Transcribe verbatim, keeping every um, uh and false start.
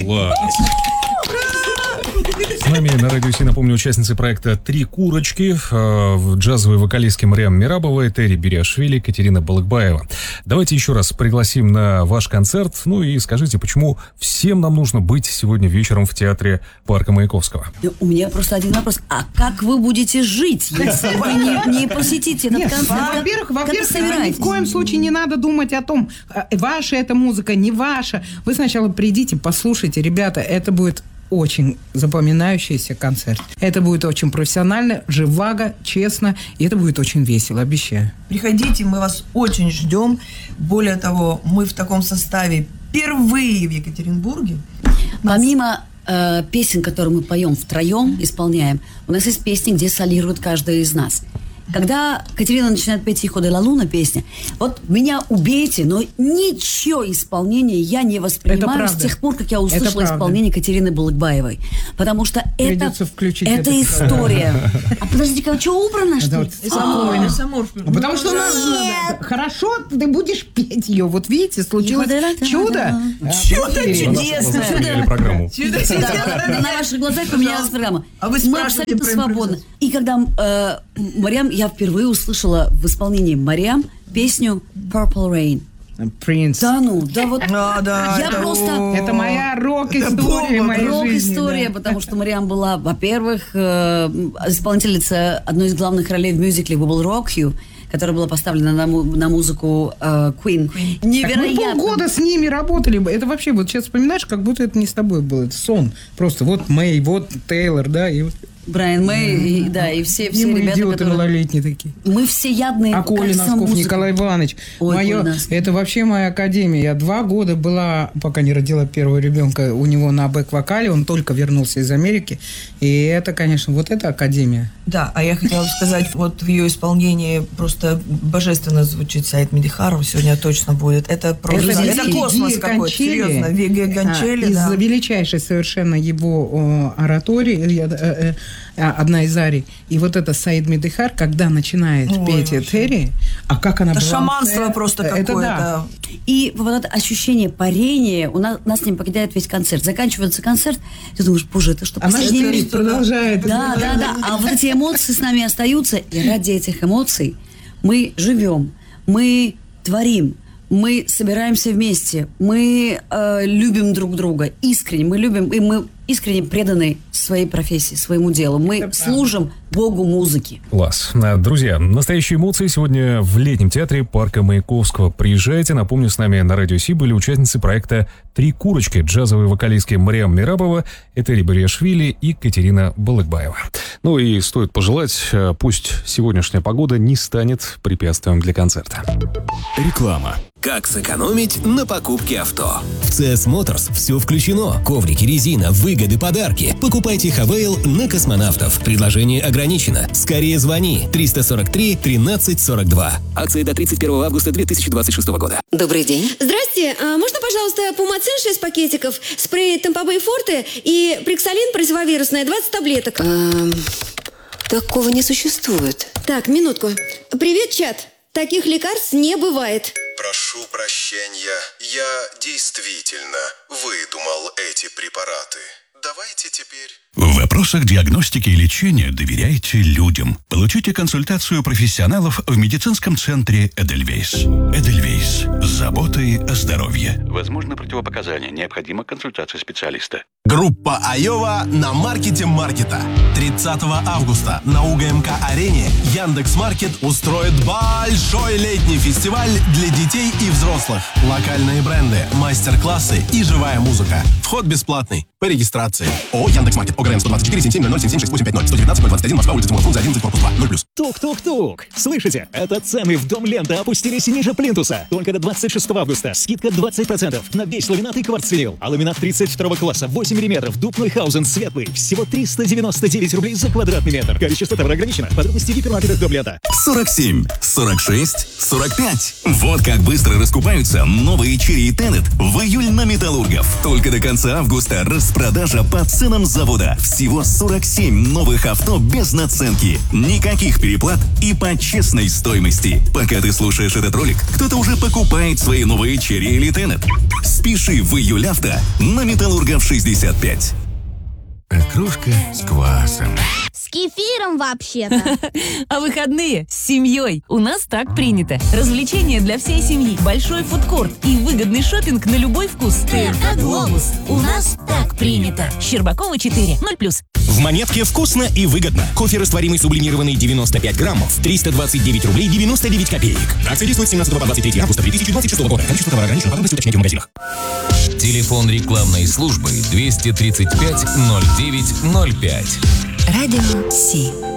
Класс. С нами на радио Си, напомню, участницы проекта «Три курочки», э, джазовые вокалистки Мариам Мерабова, Терри Бириашвили, Катерина Балыкбаева. Давайте еще раз пригласим на ваш концерт. Ну и скажите, почему всем нам нужно быть сегодня вечером в театре Парка Маяковского? У меня просто один вопрос. А как вы будете жить, если вы не, не посетите этот Нет, концерт? Во-первых, во-первых, во ни в коем случае не надо думать о том, ваша эта музыка, не ваша. Вы сначала придите, послушайте, ребята, это будет очень запоминающийся концерт. Это будет очень профессионально, живаго, честно, и это будет очень весело, обещаю. Приходите, мы вас очень ждем. Более того, мы в таком составе впервые в Екатеринбурге. Помимо э, песен, которые мы поем втроем, исполняем, у нас есть песни, где солирует каждая из нас. Когда Катерина начинает петь «Hijo de la Luna» песня, вот меня убейте, но ничего исполнения я не воспринимаю с тех пор, как я услышала исполнение Катерины Балыкбаевой. Потому что это, это история. А подождите, а что убрано, что ли? Потому что у нас хорошо, ты будешь петь ее. Вот видите, случилось чудо. Чудо чудесное. На ваших глазах поменялась программа. Мы абсолютно свободны. И когда Мариам, я впервые услышала в исполнении Мариам песню «Purple Rain». Принц. Да ну, да вот. А, да, я это, просто... Это моя рок-история моей Рок-история, жизни, да. Потому что Мариам была, во-первых, э, исполнительница одной из главных ролей в мюзикле «We Will Rock You», которая была поставлена на, му- на музыку э, Queen. Queen. Невероятно. Так мы полгода с ними работали. Это вообще, вот сейчас вспоминаешь, как будто это не с тобой было. Это сон. Просто вот Мэй, вот Тейлор, да, и... Брайан Мэй, mm-hmm. и, да, и все, все и мы ребята, идиоты которые... малолетние такие. Мы все ядные. А Коля Носков, Николай Иванович. Ой, Моё... Это вообще моя академия. Я два года была, пока не родила первого ребенка, у него на бэк-вокале. Он только вернулся из Америки. И это, конечно, вот это академия. Да, а я хотела сказать, вот в ее исполнении просто божественно звучит Саид Медихаров. Сегодня точно будет. Это просто... Это, это космос какой-то, серьезно. Виги Гончели, а, из да. величайшей совершенно его о, оратории, я, э, э, одна из арий. И вот это Саид Медихар, когда начинает Ой, петь вообще. Терри, а как она это была... шаманство это, просто это какое-то. Да. И вот это ощущение парения у нас, нас не покидает весь концерт. Заканчивается концерт, ты думаешь, боже, это что, последний Она продолжает. Да, да, да. А вот эти эмоции с нами остаются, и ради этих эмоций мы живем, мы творим, мы собираемся вместе, мы э, любим друг друга искренне, мы любим, и мы искренне преданы своей профессии, своему делу. Мы это служим правда. Богу музыки. Класс. Друзья, настоящие эмоции сегодня в летнем театре Парка Маяковского. Приезжайте. Напомню, с нами на радио Си были участницы проекта «Три курочки», джазовые вокалистки Мариам Мерабова, Терри Бириашвили и Катерина Балыкбаева. Ну и стоит пожелать, пусть сегодняшняя погода не станет препятствием для концерта. Реклама. Как сэкономить на покупке авто? В си эс Motors все включено. Коврики, резина, выгоды, подарки. Покупайте Хавейл на космонавтов. Предложение ограничено. Скорее звони. триста сорок три тринадцать сорок два. Акция до тридцать первого августа две тысячи двадцать шестого года. Добрый день. Здрасте. А можно, пожалуйста, Пумацин шесть пакетиков, спрей Тампабей Форте и Приксалин противовирусная двадцать таблеток? Эм, такого не существует. Так, минутку. Привет, чат. Таких лекарств не бывает. Прошу прощения, я действительно выдумал эти препараты. Давайте теперь... В вопросах диагностики и лечения доверяйте людям. Получите консультацию профессионалов в медицинском центре Эдельвейс. Эдельвейс. С заботой о здоровье. Возможно противопоказания. Необходима консультация специалиста. Группа Айова на маркете маркета. тридцатого августа на УГМК-арене Яндекс.Маркет устроит большой летний фестиваль для детей и взрослых. Локальные бренды, мастер-классы и живая музыка. Вход бесплатный. По регистрации. ООО Яндекс.Маркет. ОГРН сто двадцать четыре семь семь ноль ноль семь семь шесть восемь пять ноль сто девятнадцать ноль двадцать один Москва, улица Тимура Фрунзе одиннадцать, корпус два, ноль плюс. Тук-тук-тук. Слышите? Это цены в Дом Лента опустились ниже плинтуса. Только до двадцать шестого августа. Скидка двадцать процентов на весь ламинат и кварцвинил. А ламинат тридцать второго класса восемь миллиметров. Дуб Нойхаузен светлый. Всего триста девяносто девять рублей за квадратный метр. Количество товара ограничено. Подробности в гипермаркетах Дом Лента. сорок семь, сорок шесть, сорок пять. Вот как быстро раскупаются новые Chery и Tenet в июль на Металлургов. Только до конца августа распродажа по ценам завода. года всего сорок семь новых авто без наценки. Никаких переплат и по честной стоимости. Пока ты слушаешь этот ролик, кто-то уже покупает свои новые Chery или Tenet. Спеши в июль-авто на Металлургов шестьдесят пять. Окрошка с квасом. С кефиром вообще-то. А выходные с семьей. У нас так принято. Развлечения для всей семьи, большой фудкорт и выгодный шопинг на любой вкус. ТРК «Глобус». У нас так принято. Щербакова четыре, ноль плюс. В Монетке вкусно и выгодно. Кофе растворимый сублимированный девяносто пять граммов, триста двадцать девять рублей девяносто девять копеек. Акция действует с семнадцатого по двадцать третье августа две тысячи двадцать шестого года. Количество товара ограничено, подробности уточняйте в магазинах. Телефон рекламной службы двести тридцать пять ноль девять ноль пять. Радио Си.